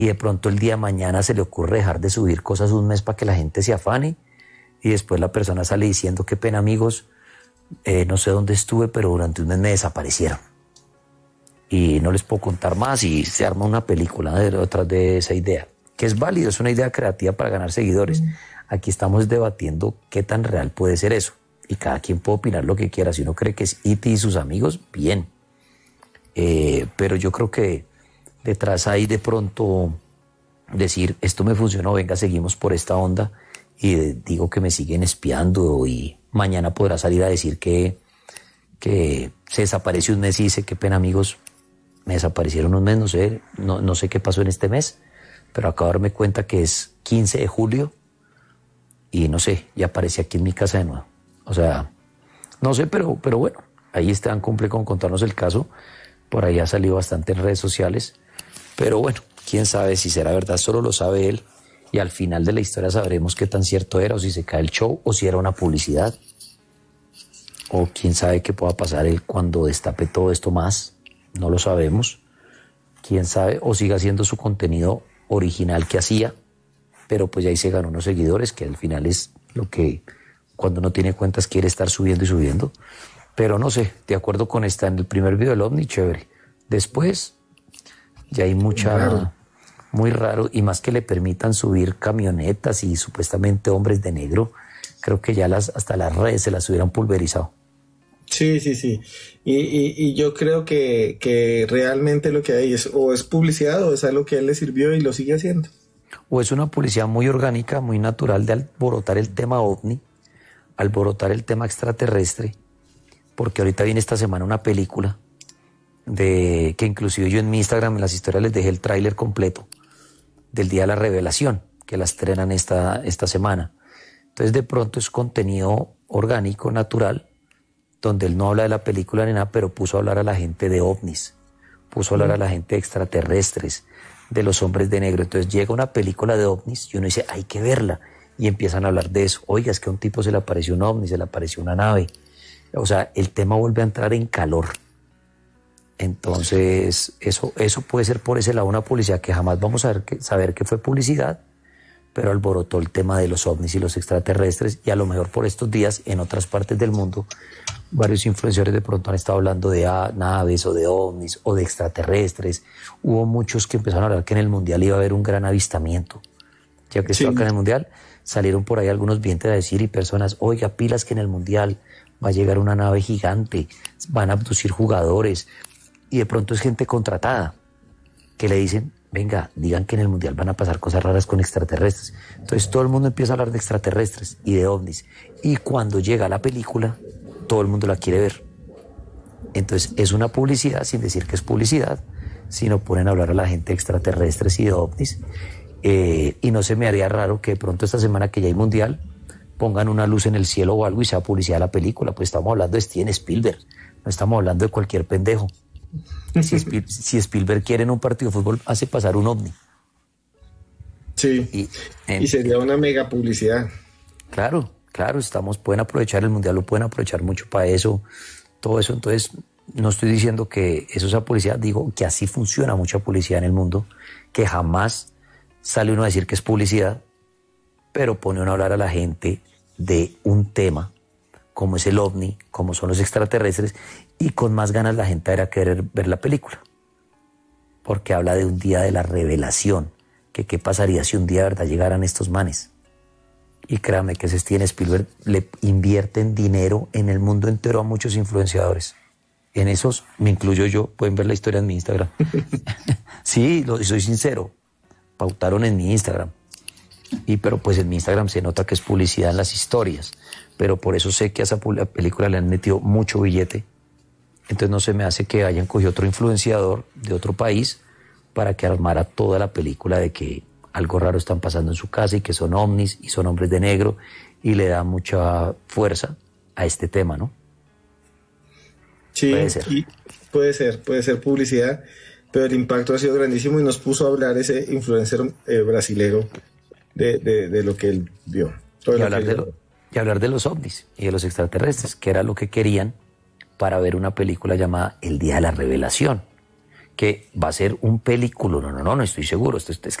y de pronto el día de mañana se le ocurre dejar de subir cosas un mes para que la gente se afane, y después la persona sale diciendo: qué pena, amigos, no sé dónde estuve, pero durante un mes me desaparecieron. Y no les puedo contar más, y se arma una película detrás de esa idea, que es válido, es una idea creativa para ganar seguidores. Aquí estamos debatiendo qué tan real puede ser eso, y cada quien puede opinar lo que quiera. Si uno cree que es E.T. y sus amigos, bien. Pero yo creo que detrás hay de pronto decir: esto me funcionó, venga, seguimos por esta onda, y digo que me siguen espiando, y mañana podrá salir a decir que se desapareció un mes y dice: qué pena, amigos, me desaparecieron un mes, no sé qué pasó en este mes, pero acabo de darme cuenta que es 15 de julio y no sé, ya aparecí aquí en mi casa de nuevo. O sea, no sé, pero bueno, ahí Esteban cumple con contarnos el caso. Por ahí ha salido bastante en redes sociales, pero bueno, quién sabe si será verdad, solo lo sabe él, y al final de la historia sabremos qué tan cierto era, o si se cae el show, o si era una publicidad, o quién sabe qué pueda pasar él cuando destape todo esto más. No lo sabemos. Quién sabe, o siga haciendo su contenido original que hacía, pero pues ya ahí se ganó unos seguidores, que al final es lo que cuando no tiene cuentas quiere estar subiendo y subiendo. Pero no sé, de acuerdo con esta, en el primer video del OVNI, chévere. Después ya hay muy raro, y más que le permitan subir camionetas y supuestamente hombres de negro, creo que ya hasta las redes se las hubieran pulverizado. Sí. Y yo creo que realmente lo que hay es o es publicidad o es algo que a él le sirvió y lo sigue haciendo. O es una publicidad muy orgánica, muy natural de alborotar el tema OVNI, alborotar el tema extraterrestre, porque ahorita viene esta semana una película que inclusive yo en mi Instagram, en las historias, les dejé el tráiler completo del Día de la Revelación, que la estrenan esta semana. Entonces de pronto es contenido orgánico, natural, donde él no habla de la película ni nada, pero puso a hablar a la gente de ovnis, puso a hablar a la gente de extraterrestres, de los hombres de negro. Entonces llega una película de ovnis y uno dice: hay que verla, y empiezan a hablar de eso. Oiga, es que a un tipo se le apareció un ovni, se le apareció una nave. O sea, el tema vuelve a entrar en calor. Entonces eso puede ser por ese lado una publicidad que jamás vamos a saber que fue publicidad, pero alborotó el tema de los ovnis y los extraterrestres, y a lo mejor por estos días en otras partes del mundo varios influencers de pronto han estado hablando de naves o de ovnis o de extraterrestres. Hubo muchos que empezaron a hablar que en el Mundial iba a haber un gran avistamiento. Ya que estaba acá en el Mundial, salieron por ahí algunos videntes a decir, y personas: oiga, pilas que en el Mundial va a llegar una nave gigante, van a abducir jugadores. Y de pronto es gente contratada que le dicen: venga, digan que en el Mundial van a pasar cosas raras con extraterrestres. Entonces todo el mundo empieza a hablar de extraterrestres y de ovnis, y cuando llega la película todo el mundo la quiere ver. Entonces es una publicidad sin decir que es publicidad, sino ponen a hablar a la gente de extraterrestres y de ovnis. Y no se me haría raro que de pronto esta semana que ya hay Mundial pongan una luz en el cielo o algo y sea publicidad de la película. Pues estamos hablando de Steven Spielberg, no estamos hablando de cualquier pendejo. Si Spielberg quiere en un partido de fútbol, hace pasar un ovni. Sí, y sería una mega publicidad. Claro, pueden aprovechar el Mundial, lo pueden aprovechar mucho para eso, todo eso. Entonces, no estoy diciendo que eso sea publicidad, digo que así funciona mucha publicidad en el mundo, que jamás sale uno a decir que es publicidad, pero pone uno a hablar a la gente de un tema, como es el ovni, como son los extraterrestres, y con más ganas la gente va a querer ver la película, porque habla de un día de la revelación, que qué pasaría si un día de verdad llegaran estos manes. Y créame que ese Steven Spielberg le invierten dinero en el mundo entero a muchos influenciadores. En esos me incluyo yo, pueden ver la historia en mi Instagram. Sí, soy sincero, pautaron en mi Instagram. Pero pues en mi Instagram se nota que es publicidad en las historias, pero por eso sé que a esa película le han metido mucho billete. Entonces no se me hace que hayan cogido otro influenciador de otro país para que armara toda la película de que algo raro están pasando en su casa y que son ovnis y son hombres de negro, y le da mucha fuerza a este tema, ¿no? Sí, puede ser publicidad, pero el impacto ha sido grandísimo y nos puso a hablar ese influencer brasilero de lo que él vio. Y hablar de los ovnis y de los extraterrestres, que era lo que querían para ver una película llamada El Día de la Revelación, que va a ser un película. No estoy seguro. Es